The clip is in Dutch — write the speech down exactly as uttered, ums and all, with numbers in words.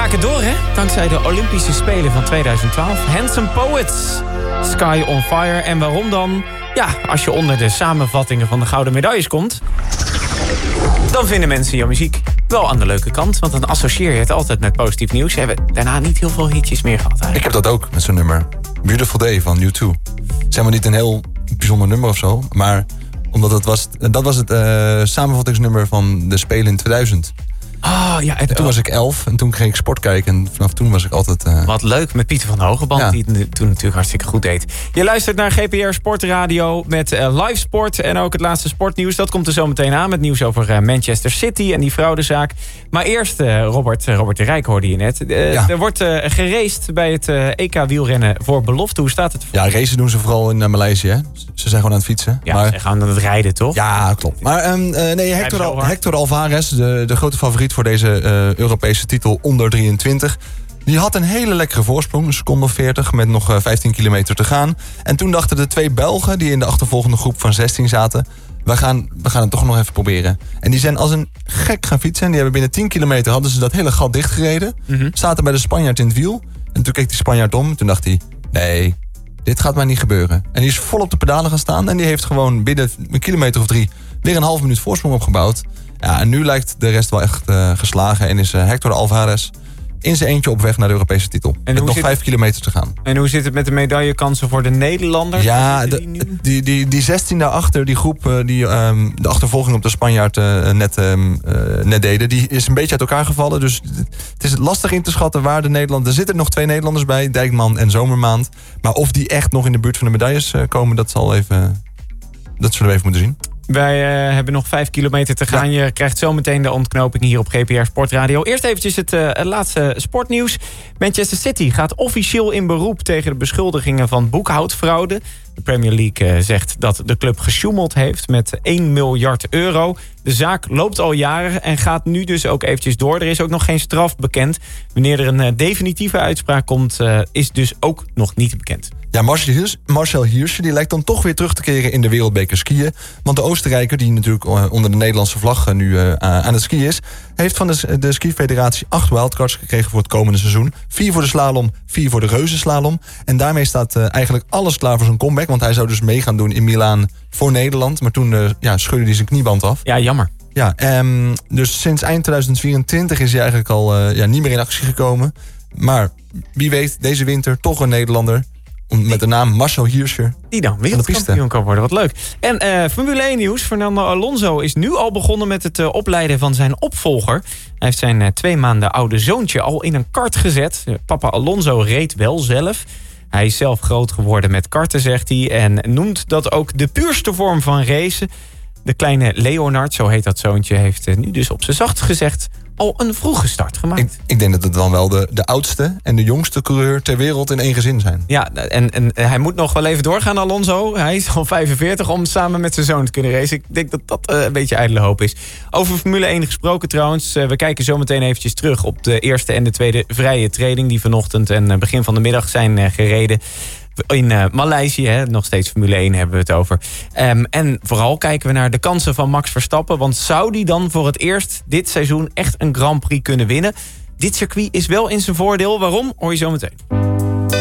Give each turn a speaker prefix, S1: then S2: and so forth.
S1: maken door, hè? Dankzij de Olympische Spelen van tweeduizend twaalf. Handsome Poets, Sky on Fire. En waarom dan? Ja, als je onder de samenvattingen van de gouden medailles komt, dan vinden mensen jouw muziek wel aan de leuke kant. Want dan associeer je het altijd met positief nieuws. Ze hebben daarna niet heel veel hitjes meer gehad eigenlijk.
S2: Ik heb dat ook met zo'n nummer. Beautiful Day van U twee. Zeg maar niet een heel bijzonder nummer of zo. Maar omdat het was, dat was het uh, samenvattingsnummer van de Spelen in tweeduizend.
S1: Oh, ja, het,
S2: en toen was ik elf en toen ging ik sport kijken. En vanaf toen was ik altijd... Uh...
S1: Wat leuk met Pieter van Hogeband, ja. Die het toen natuurlijk hartstikke goed deed. Je luistert naar G P R Sportradio met uh, live sport en ook het laatste sportnieuws. Dat komt er zo meteen aan met nieuws over uh, Manchester City en die fraudezaak. Maar eerst, uh, Robert, uh, Robert de Rijk hoorde je net. Uh, ja. Er wordt uh, geraced bij het uh, E K wielrennen voor belofte. Hoe staat het ervoor?
S2: Ja, racen doen ze vooral in uh, Maleisië. Hè? Ze zijn gewoon aan het fietsen.
S1: Ja,
S2: maar...
S1: ze zijn gewoon aan het rijden, toch?
S2: Ja, klopt. Maar um, uh, nee, Hector, Al- Hector Alvarez, de, de grote favoriet voor deze uh, Europese titel onder drieëntwintig... die had een hele lekkere voorsprong, een seconde of veertig... met nog uh, vijftien kilometer te gaan. En toen dachten de twee Belgen die in de achtervolgende groep van zestien zaten... we gaan, we gaan het toch nog even proberen. En die zijn als een gek gaan fietsen. Die hebben binnen tien kilometer hadden ze dat hele gat dichtgereden. Mm-hmm. Zaten bij de Spanjaard in het wiel. En toen keek die Spanjaard om. Toen dacht hij, nee, dit gaat maar niet gebeuren. En die is vol op de pedalen gaan staan. En die heeft gewoon binnen een kilometer of drie... weer een half minuut voorsprong opgebouwd. Ja, en nu lijkt de rest wel echt uh, geslagen. En is uh, Hector Alvarez in zijn eentje op weg naar de Europese titel. En met nog vijf het... kilometer te gaan.
S1: En hoe zit het met de medaillekansen voor de Nederlanders?
S2: Ja, de, die, die, die, die zestien daarachter, die groep uh, die um, de achtervolging op de Spanjaard uh, net, um, uh, net deden... die is een beetje uit elkaar gevallen. Dus het is lastig in te schatten waar de Nederlanders... Er zitten nog twee Nederlanders bij, Dijkman en Zomermaand. Maar of die echt nog in de buurt van de medailles uh, komen... dat zal even... dat zullen we even moeten zien.
S1: Wij uh, hebben nog vijf kilometer te gaan. Ja. Je krijgt zometeen de ontknoping hier op G P R Sportradio. Eerst eventjes het, uh, het laatste sportnieuws. Manchester City gaat officieel in beroep tegen de beschuldigingen van boekhoudfraude. De Premier League uh, zegt dat de club gesjoemeld heeft met één miljard euro. De zaak loopt al jaren en gaat nu dus ook eventjes door. Er is ook nog geen straf bekend. Wanneer er een uh, definitieve uitspraak komt, uh, is dus ook nog niet bekend.
S2: Ja, Marcel Hirscher, Marcel Hirscher die lijkt dan toch weer terug te keren in de wereldbeker skiën. Want de Oostenrijker, die natuurlijk onder de Nederlandse vlag nu uh, aan het skiën is... heeft van de, de skifederatie acht wildcards gekregen voor het komende seizoen. Vier voor de slalom, vier voor de reuzenslalom. En daarmee staat uh, eigenlijk alles klaar voor zijn comeback. Want hij zou dus mee gaan doen in Milaan voor Nederland. Maar toen uh, ja, scheurde hij zijn knieband af.
S1: Ja, jammer.
S2: Ja, um, dus sinds eind tweeduizend vierentwintig is hij eigenlijk al uh, ja, niet meer in actie gekomen. Maar wie weet, deze winter toch een Nederlander... met de naam Marcel Hirscher.
S1: Die dan wereldkampioen kan worden, wat leuk. En uh, Formule één nieuws. Fernando Alonso is nu al begonnen met het uh, opleiden van zijn opvolger. Hij heeft zijn uh, twee maanden oude zoontje al in een kart gezet. Uh, papa Alonso reed wel zelf. Hij is zelf groot geworden met karten, zegt hij. En noemt dat ook de puurste vorm van racen. De kleine Leonard, zo heet dat zoontje, heeft uh, nu dus op zijn zacht gezegd... al een vroege start gemaakt.
S2: Ik, ik denk dat het dan wel de, de oudste en de jongste coureur ter wereld in één gezin zijn.
S1: Ja, en, en hij moet nog wel even doorgaan, Alonso. Hij is al vijfenveertig om samen met zijn zoon te kunnen racen. Ik denk dat dat uh, een beetje ijdele hoop is. Over Formule één gesproken trouwens. Uh, we kijken zo meteen eventjes terug op de eerste en de tweede vrije training... die vanochtend en uh, begin van de middag zijn uh, gereden... in uh, Maleisië, hè, nog steeds Formule één hebben we het over. Um, en vooral kijken we naar de kansen van Max Verstappen. Want zou die dan voor het eerst dit seizoen echt een Grand Prix kunnen winnen? Dit circuit is wel in zijn voordeel. Waarom? Hoor je zo meteen.